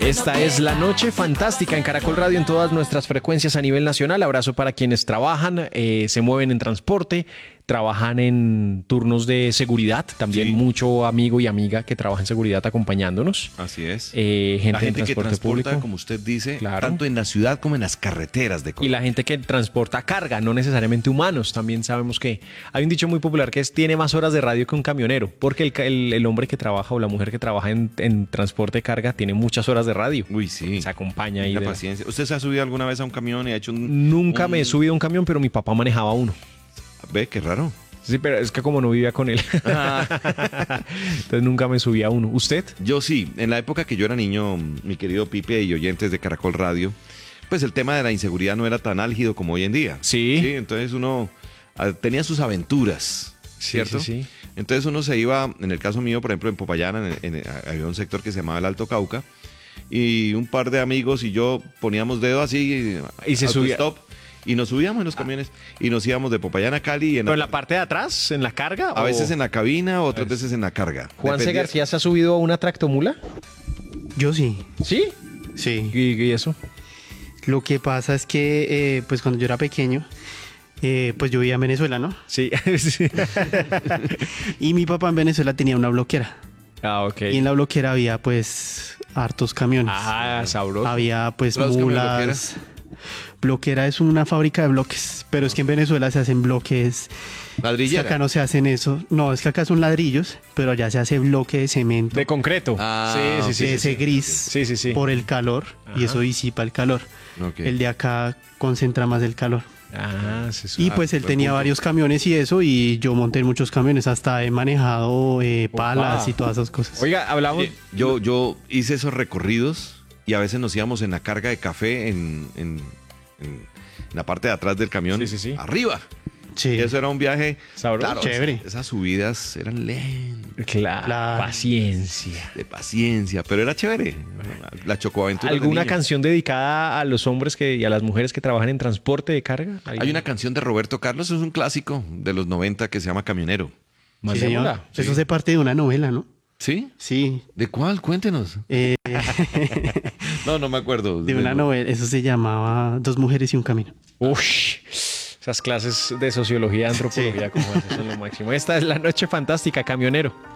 Esta es La Noche Fantástica en Caracol Radio en todas nuestras frecuencias a nivel nacional. Abrazo para quienes trabajan, se mueven en transporte, trabajan en turnos de seguridad. También mucho amigo y amiga que trabaja en seguridad acompañándonos. Así es. Gente la gente en que transporte transporta, público, como usted dice, claro, tanto en la ciudad como en las carreteras de y Colombia. la gente que transporta carga, no necesariamente humanos. También sabemos que hay un dicho muy popular que es tiene más horas de radio que un camionero, porque el hombre que trabaja o la mujer que trabaja en transporte de carga tiene muchas horas de radio. Uy, sí. Se acompaña ahí. La paciencia. ¿Usted se ha subido alguna vez a un camión y ha hecho Nunca me he subido a un camión, pero mi papá manejaba uno. Ve, qué raro. Sí, pero es que como no vivía con él, entonces nunca me subí a uno. ¿Usted? Yo sí. En la época que yo era niño, mi querido Pipe y oyentes de Caracol Radio, pues el tema de la inseguridad no era tan álgido como hoy en día. Sí. Entonces uno tenía sus aventuras, ¿cierto? Sí. Entonces uno se iba, en el caso mío, por ejemplo, en Popayán, había un sector que se llamaba el Alto Cauca, y un par de amigos y yo poníamos dedo así, y se subía. Stop, y nos subíamos en los camiones y nos íbamos de Popayán a Cali. ¿Pero en la parte de atrás, en la carga? A veces en la cabina, otras veces en la carga. ¿Juan C. Dependía. García se ha subido a una tractomula? Yo sí. ¿Sí? Sí. ¿Y eso? Lo que pasa es que, pues cuando yo era pequeño, pues yo vivía en Venezuela, ¿no? Sí. Y mi papá en Venezuela tenía una bloquera. Ah, ok. Y en la bloquera había, pues, hartos camiones. Ah, sabroso. Había, pues, ¿Sabes qué es una mulas. Bloquera es una fábrica de bloques, pero es que en Venezuela se hacen bloques. Es que Ladrillera. acá no se hacen eso. No, es que acá son ladrillos, pero allá se hace bloque de cemento. De concreto. Ah, sí. de ese gris Sí. por el calor, y eso disipa el calor. Ok. El de acá concentra más el calor. Ah, sí. Y pues él buen tenía punto. varios camiones y eso, y yo monté en muchos camiones, hasta he manejado palas Opa. y todas esas cosas. Oiga, hablamos... Yo hice esos recorridos y a veces nos íbamos en la carga de café en la parte de atrás del camión. Sí. Arriba. Sí. Y eso era un viaje Sabroso. claro, Chévere. Esas subidas eran lentas, Claro. Paciencia. de paciencia, pero era chévere. La chocoaventura. de ¿Alguna niño. canción dedicada a los hombres y a las mujeres que trabajan en transporte de carga? Hay una canción de Roberto Carlos, es un clásico de los 90 que se llama Camionero. Sí, señor. Mandémosla. Eso hace parte de una novela, ¿no? ¿Sí? Sí, ¿De cuál? Cuéntenos. No me acuerdo. de una novela. Eso se llamaba Dos mujeres y un camino. Ush, esas clases de sociología, antropología, como esas son lo máximo. Esta es La Noche Fantástica, camionero.